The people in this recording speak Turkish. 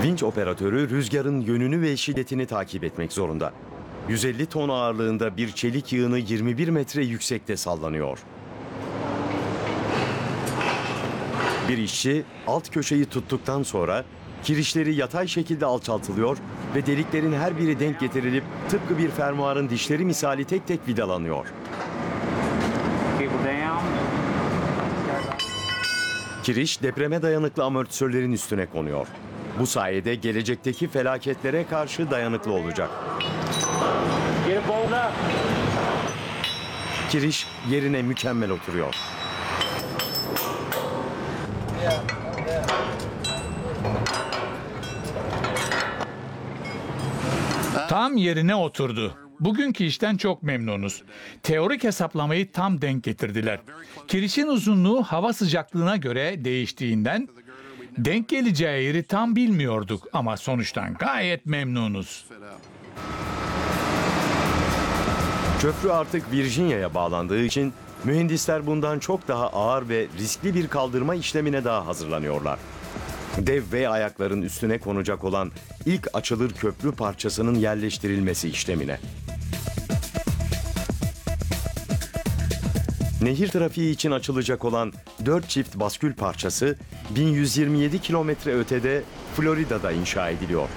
Vinç operatörü rüzgarın yönünü ve şiddetini takip etmek zorunda. 150 ton ağırlığında bir çelik yığını 21 metre yüksekte sallanıyor. Bir işçi alt köşeyi tuttuktan sonra kirişleri yatay şekilde alçaltılıyor ve deliklerin her biri denk getirilip tıpkı bir fermuarın dişleri misali tek tek vidalanıyor. Kiriş depreme dayanıklı amortisörlerin üstüne konuyor. Bu sayede gelecekteki felaketlere karşı dayanıklı olacak. Kiriş yerine mükemmel oturuyor. Tam yerine oturdu. Bugünkü işten çok memnunuz. Teorik hesaplamayı tam denk getirdiler. Kirişin uzunluğu hava sıcaklığına göre değiştiğinden denk geleceği yeri tam bilmiyorduk ama sonuçtan gayet memnunuz. Köprü artık Virginia'ya bağlandığı için mühendisler bundan çok daha ağır ve riskli bir kaldırma işlemine daha hazırlanıyorlar. Dev V ayakların üstüne konacak olan ilk açılır köprü parçasının yerleştirilmesi işlemine. Nehir trafiği için açılacak olan 4 çift baskül parçası 1127 kilometre ötede Florida'da inşa ediliyor.